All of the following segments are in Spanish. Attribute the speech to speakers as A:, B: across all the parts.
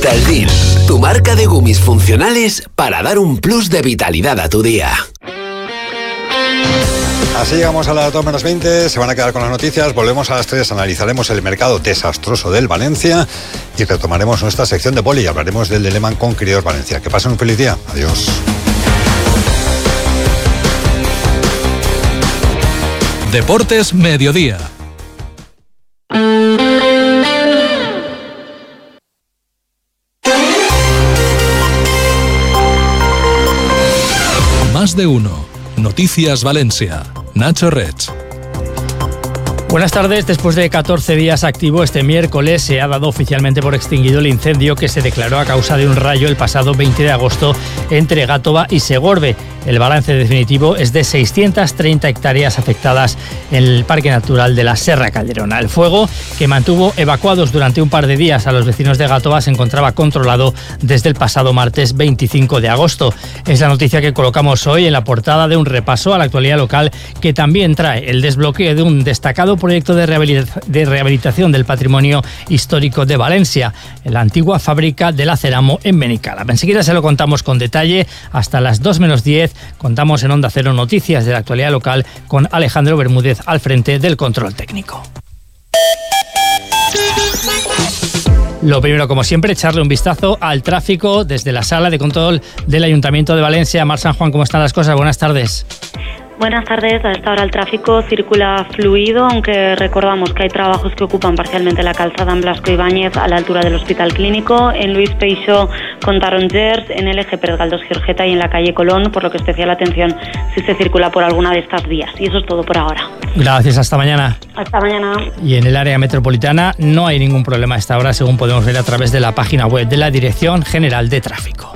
A: Vitaldil, tu marca de gummies funcionales para dar un plus de vitalidad a tu día.
B: Así llegamos a las 2:20, se van a quedar con las noticias, volvemos a las 3, analizaremos el mercado desastroso del Valencia y retomaremos nuestra sección de poli y hablaremos del Lehmann con Crior Valencia. Que pasen un feliz día. Adiós.
C: Deportes Mediodía. Más de uno. Noticias Valencia. Nacho Rech.
D: Buenas tardes. Después de 14 días activo, este miércoles se ha dado oficialmente por extinguido el incendio que se declaró a causa de un rayo el pasado 20 de agosto entre Gátova y Segorbe. El balance definitivo es de 630 hectáreas afectadas en el Parque Natural de la Serra Calderona. El fuego, que mantuvo evacuados durante un par de días a los vecinos de Gátova, se encontraba controlado desde el pasado martes 25 de agosto. Es la noticia que colocamos hoy en la portada de un repaso a la actualidad local, que también trae el desbloqueo de un destacado proyecto de rehabilitación del patrimonio histórico de Valencia, en la antigua fábrica del Aceramo en Benicàssim. Enseguida se lo contamos con detalle. Hasta las 2:10 contamos en Onda Cero noticias de la actualidad local con Alejandro Bermúdez al frente del control técnico. Lo primero, como siempre, echarle un vistazo al tráfico desde la sala de control del Ayuntamiento de Valencia. Mar San Juan, ¿cómo están las cosas? Buenas tardes.
E: Buenas tardes. A esta hora el tráfico circula fluido, aunque recordamos que hay trabajos que ocupan parcialmente la calzada en Blasco Ibáñez a la altura del Hospital Clínico, en Luis Peixó con Tarongers, en el eje Pérez Galdós Giorgeta y en la calle Colón, por lo que especial atención si se circula por alguna de estas vías. Y eso es todo por ahora.
D: Gracias, hasta mañana.
E: Hasta mañana.
D: Y en el área metropolitana no hay ningún problema a esta hora, según podemos ver a través de la página web de la Dirección General de Tráfico.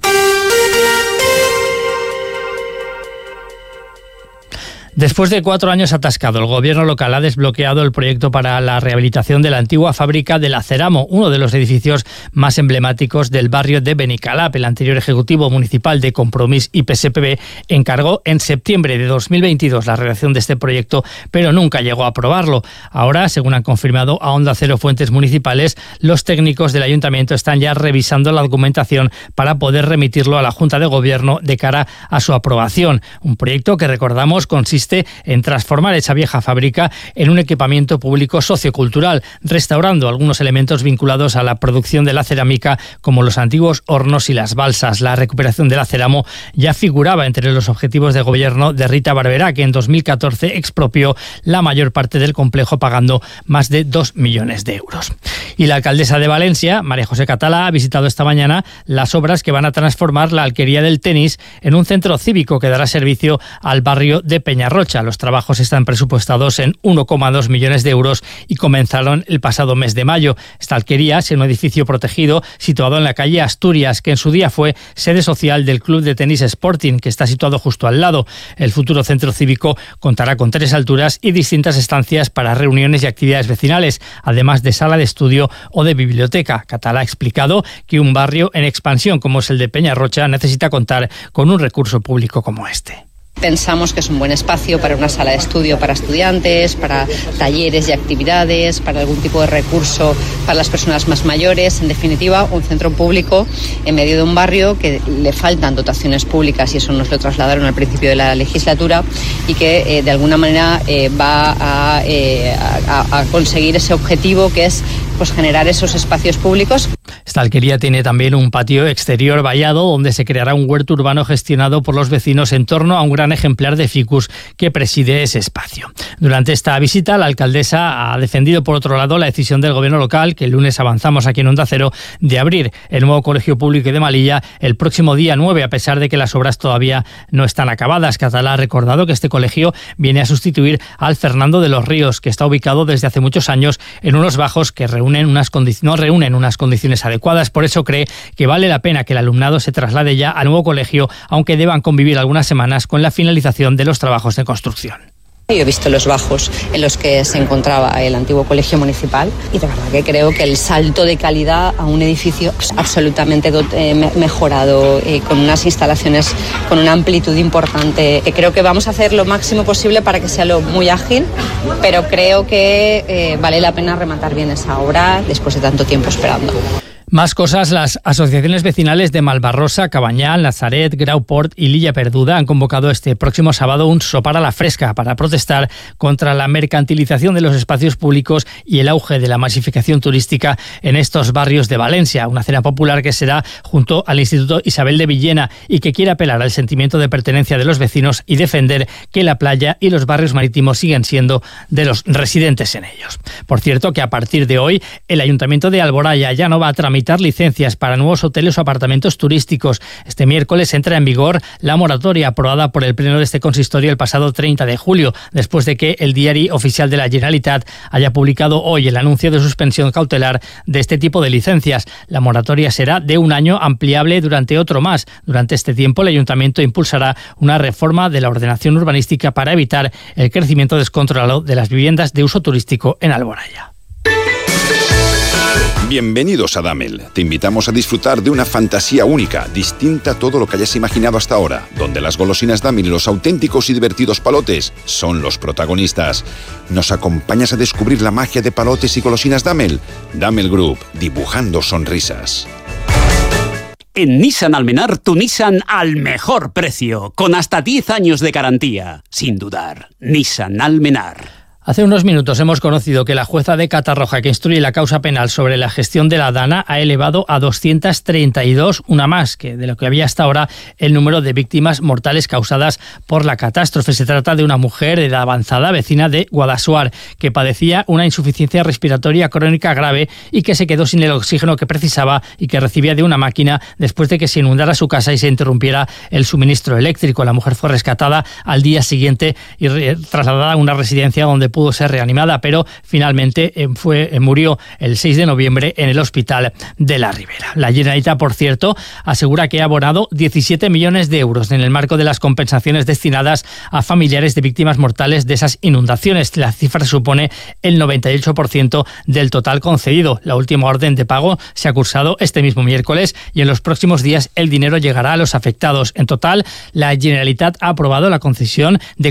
D: Después de 4 años atascado, el gobierno local ha desbloqueado el proyecto para la rehabilitación de la antigua fábrica del Aceramo, uno de los edificios más emblemáticos del barrio de Benicàssim. El anterior ejecutivo municipal de Compromís y PSPB encargó en septiembre de 2022 la redacción de este proyecto, pero nunca llegó a aprobarlo. Ahora, según han confirmado a Onda Cero fuentes municipales, los técnicos del ayuntamiento están ya revisando la documentación para poder remitirlo a la Junta de Gobierno de cara a su aprobación. Un proyecto que, recordamos, consiste en transformar esa vieja fábrica en un equipamiento público sociocultural, restaurando algunos elementos vinculados a la producción de la cerámica, como los antiguos hornos y las balsas. La recuperación del Aceramo ya figuraba entre los objetivos de gobierno de Rita Barberá, que en 2014 expropió la mayor parte del complejo, pagando más de 2 millones de euros. Y la alcaldesa de Valencia, María José Catalá, ha visitado esta mañana las obras que van a transformar la Alquería del Tenis en un centro cívico que dará servicio al barrio de Peñarrocha. Los trabajos están presupuestados en 1,2 millones de euros y comenzaron el pasado mes de mayo. Esta alquería es un edificio protegido situado en la calle Asturias, que en su día fue sede social del Club de Tenis Sporting, que está situado justo al lado. El futuro centro cívico contará con 3 alturas y distintas estancias para reuniones y actividades vecinales, además de sala de estudio o de biblioteca. Catalá ha explicado que un barrio en expansión como es el de Peñarrocha necesita contar con un recurso público como este.
F: Pensamos que es un buen espacio para una sala de estudio para estudiantes, para talleres y actividades, para algún tipo de recurso para las personas más mayores. En definitiva, un centro público en medio de un barrio que le faltan dotaciones públicas, y eso nos lo trasladaron al principio de la legislatura, y que de alguna manera va a conseguir ese objetivo, que es pues generar esos espacios públicos.
D: Esta alquería tiene también un patio exterior vallado donde se creará un huerto urbano gestionado por los vecinos en torno a un gran ejemplar de ficus que preside ese espacio. Durante esta visita, la alcaldesa ha defendido, por otro lado, la decisión del gobierno local, que el lunes avanzamos aquí en Onda Cero, de abrir el nuevo colegio público de Malilla el próximo día 9, a pesar de que las obras todavía no están acabadas. Catalá ha recordado que este colegio viene a sustituir al Fernando de los Ríos, que está ubicado desde hace muchos años en unos bajos que no reúnen unas condiciones adecuadas. Por eso cree que vale la pena que el alumnado se traslade ya al nuevo colegio, aunque deban convivir algunas semanas con la finalización de los trabajos de construcción.
F: Yo he visto los bajos en los que se encontraba el antiguo colegio municipal, y de verdad que creo que el salto de calidad a un edificio absolutamente mejorado, con unas instalaciones con una amplitud importante, que creo que vamos a hacer lo máximo posible para que sea lo muy ágil, pero creo que vale la pena rematar bien esa obra después de tanto tiempo esperando.
D: Más cosas, las asociaciones vecinales de Malvarrosa, Cabanyal, Nazaret, Grauport y Lilla Perduda han convocado este próximo sábado un sopar a la fresca para protestar contra la mercantilización de los espacios públicos y el auge de la masificación turística en estos barrios de Valencia. Una cena popular que será junto al Instituto Isabel de Villena y que quiere apelar al sentimiento de pertenencia de los vecinos y defender que la playa y los barrios marítimos siguen siendo de los residentes en ellos. Por cierto, que a partir de hoy el Ayuntamiento de Alboraya ya no va a tramitar licencias para nuevos hoteles o apartamentos turísticos. Este miércoles entra en vigor la moratoria aprobada por el Pleno de este consistorio el pasado 30 de julio, después de que el Diari Oficial de la Generalitat haya publicado hoy el anuncio de suspensión cautelar de este tipo de licencias. La moratoria será de un año, ampliable durante otro más. Durante este tiempo, el Ayuntamiento impulsará una reforma de la ordenación urbanística para evitar el crecimiento descontrolado de las viviendas de uso turístico en Alboraya.
G: Bienvenidos a Damel. Te invitamos a disfrutar de una fantasía única, distinta a todo lo que hayas imaginado hasta ahora, donde las golosinas Damel y los auténticos y divertidos palotes son los protagonistas. ¿Nos acompañas a descubrir la magia de palotes y golosinas Damel? Damel Group, dibujando sonrisas.
H: En Nissan Almenar, tu Nissan al mejor precio, con hasta 10 años de garantía. Sin dudar, Nissan Almenar.
D: Hace unos minutos hemos conocido que la jueza de Catarroja que instruye la causa penal sobre la gestión de la Dana ha elevado a 232, una más que de lo que había hasta ahora, el número de víctimas mortales causadas por la catástrofe. Se trata de una mujer de edad avanzada, vecina de Guadassuar, que padecía una insuficiencia respiratoria crónica grave y que se quedó sin el oxígeno que precisaba y que recibía de una máquina después de que se inundara su casa y se interrumpiera el suministro eléctrico. La mujer fue rescatada al día siguiente y trasladada a una residencia donde pudo ser reanimada, pero finalmente murió el 6 de noviembre en el hospital de la Ribera. La Generalitat, por cierto, asegura que ha abonado 17 millones de euros en el marco de las compensaciones destinadas a familiares de víctimas mortales de esas inundaciones. La cifra supone el 98% del total concedido. La última orden de pago se ha cursado este mismo miércoles y en los próximos días el dinero llegará a los afectados. En total, la Generalitat ha aprobado la concesión de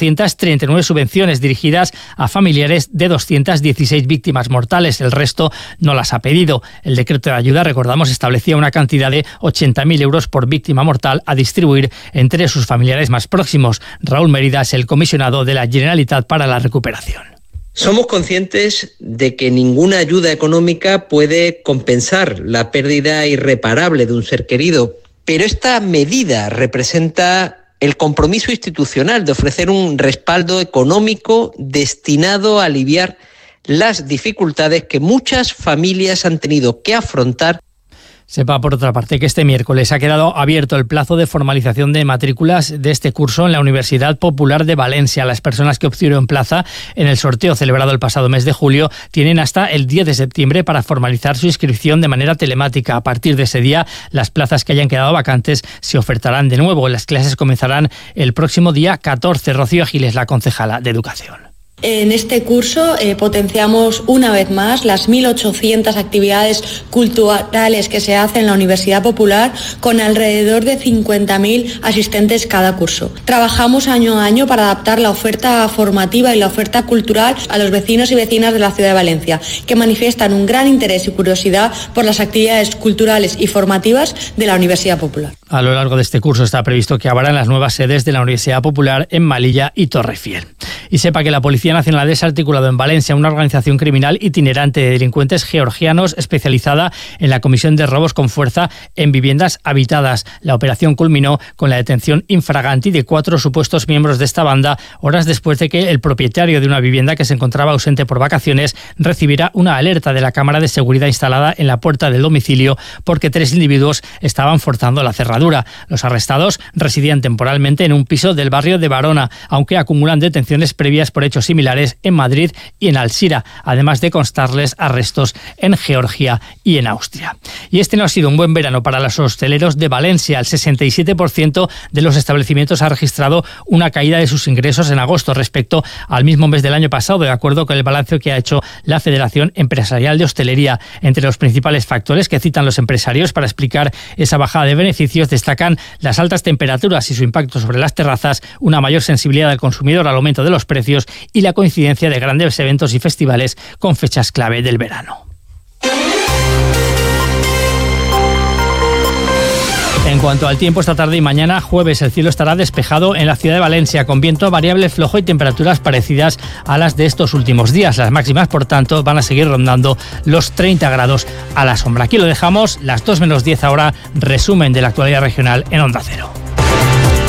D: 439 subvenciones dirigidas a familiares de 216 víctimas mortales. El resto no las ha pedido. El decreto de ayuda, recordamos, establecía una cantidad de 80.000 euros por víctima mortal a distribuir entre sus familiares más próximos. Raúl Mérida es el comisionado de la Generalitat para la recuperación.
I: Somos conscientes de que ninguna ayuda económica puede compensar la pérdida irreparable de un ser querido, pero esta medida representa el compromiso institucional de ofrecer un respaldo económico destinado a aliviar las dificultades que muchas familias han tenido que afrontar.
D: Sepa, por otra parte, que este miércoles ha quedado abierto el plazo de formalización de matrículas de este curso en la Universidad Popular de Valencia. Las personas que obtuvieron plaza en el sorteo celebrado el pasado mes de julio tienen hasta el 10 de septiembre para formalizar su inscripción de manera telemática. A partir de ese día, las plazas que hayan quedado vacantes se ofertarán de nuevo. Las clases comenzarán el próximo día 14. Rocío Giles, la concejala de Educación.
J: En este curso potenciamos una vez más las 1.800 actividades culturales que se hacen en la Universidad Popular, con alrededor de 50.000 asistentes cada curso. Trabajamos año a año para adaptar la oferta formativa y la oferta cultural a los vecinos y vecinas de la ciudad de Valencia, que manifiestan un gran interés y curiosidad por las actividades culturales y formativas de la Universidad Popular.
D: A lo largo de este curso está previsto que abran las nuevas sedes de la Universidad Popular en Malilla y Torrefiel. Y sepa que la Policía Nacional ha desarticulado en Valencia una organización criminal itinerante de delincuentes georgianos especializada en la comisión de robos con fuerza en viviendas habitadas. La operación culminó con la detención infraganti de 4 supuestos miembros de esta banda, horas después de que el propietario de una vivienda que se encontraba ausente por vacaciones recibiera una alerta de la cámara de seguridad instalada en la puerta del domicilio porque 3 individuos estaban forzando la cerradura. Los arrestados residían temporalmente en un piso del barrio de Barona, aunque acumulan detenciones previas por hechos similares en Madrid y en Alsira, además de constarles arrestos en Georgia y en Austria. Y este no ha sido un buen verano para los hosteleros de Valencia. El 67% de los establecimientos ha registrado una caída de sus ingresos en agosto respecto al mismo mes del año pasado, de acuerdo con el balance que ha hecho la Federación Empresarial de Hostelería. Entre los principales factores que citan los empresarios para explicar esa bajada de beneficios destacan las altas temperaturas y su impacto sobre las terrazas, una mayor sensibilidad del consumidor al aumento de los precios y la coincidencia de grandes eventos y festivales con fechas clave del verano. cuanto al tiempo, esta tarde y mañana jueves el cielo estará despejado en la ciudad de Valencia, con viento variable flojo y temperaturas parecidas a las de estos últimos días. Las máximas, por tanto, van a seguir rondando los 30 grados a la sombra. Aquí lo dejamos, las 2 menos 10 ahora, resumen de la actualidad regional en Onda Cero.